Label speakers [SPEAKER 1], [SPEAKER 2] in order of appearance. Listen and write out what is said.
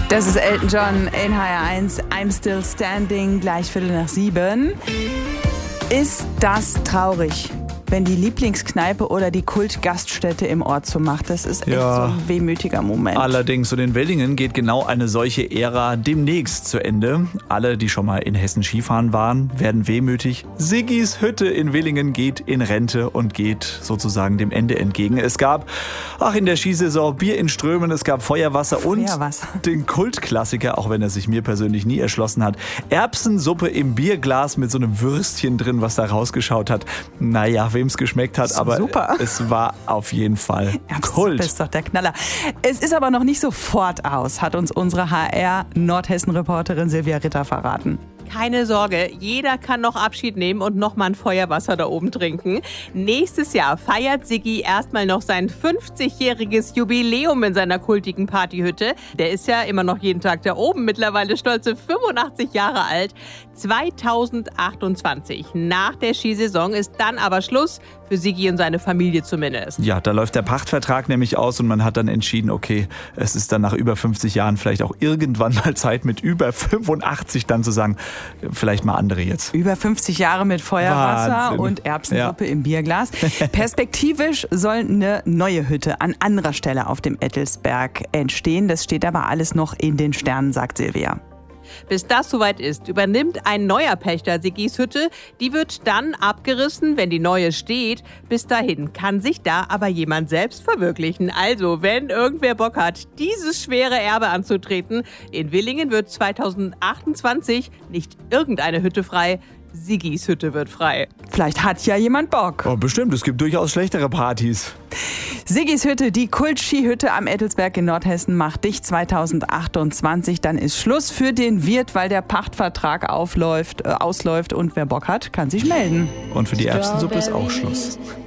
[SPEAKER 1] Das ist Elton John in HR1, I'm Still Standing, gleich 6:15. Ist das traurig, wenn die Lieblingskneipe oder die Kultgaststätte im Ort so macht? Das ist echt so ein wehmütiger Moment.
[SPEAKER 2] Allerdings, und in Wellingen geht genau eine solche Ära demnächst zu Ende. Alle, die schon mal in Hessen Skifahren waren, werden wehmütig. Siggis Hütte in Villingen geht in Rente und geht sozusagen dem Ende entgegen. Es gab, in der Skisaison Bier in Strömen, es gab Feuerwasser und den Kultklassiker, auch wenn er sich mir persönlich nie erschlossen hat, Erbsensuppe im Bierglas mit so einem Würstchen drin, was da rausgeschaut hat. Naja, wem es geschmeckt hat, aber super. Es war auf jeden Fall Kult.
[SPEAKER 1] Das ist doch der Knaller. Es ist aber noch nicht sofort aus, hat uns unsere HR-Nordhessen-Reporterin Silvia Ritter verraten.
[SPEAKER 3] Keine Sorge, jeder kann noch Abschied nehmen und noch mal ein Feuerwasser da oben trinken. Nächstes Jahr feiert Siggi erstmal noch sein 50-jähriges Jubiläum in seiner kultigen Partyhütte. Der ist ja immer noch jeden Tag da oben, mittlerweile stolze 85 Jahre alt. 2028, nach der Skisaison, ist dann aber Schluss, für Siggi und seine Familie zumindest.
[SPEAKER 2] Ja, da läuft der Pachtvertrag nämlich aus und man hat dann entschieden, okay, es ist dann nach über 50 Jahren vielleicht auch irgendwann mal Zeit, mit über 85 dann zu sagen, vielleicht mal andere jetzt.
[SPEAKER 1] Über 50 Jahre mit Feuerwasser
[SPEAKER 2] Wahnsinn.
[SPEAKER 1] Und Erbsensuppe im Bierglas. Perspektivisch soll eine neue Hütte an anderer Stelle auf dem Ettelsberg entstehen. Das steht aber alles noch in den Sternen, sagt Silvia.
[SPEAKER 3] Bis das soweit ist, übernimmt ein neuer Pächter Siggis Hütte. Die wird dann abgerissen, wenn die neue steht. Bis dahin kann sich da aber jemand selbst verwirklichen. Also, wenn irgendwer Bock hat, dieses schwere Erbe anzutreten, in Villingen wird 2028 nicht irgendeine Hütte frei, Siggis Hütte wird frei.
[SPEAKER 1] Vielleicht hat ja jemand Bock.
[SPEAKER 2] Oh, bestimmt, es gibt durchaus schlechtere Partys.
[SPEAKER 1] Siggis Hütte, die Kult-Skihütte am Ettelsberg in Nordhessen, macht dicht 2028. Dann ist Schluss für den Wirt, weil der Pachtvertrag ausläuft. Und wer Bock hat, kann sich melden.
[SPEAKER 2] Und für die Erbsensuppe ist auch Schluss.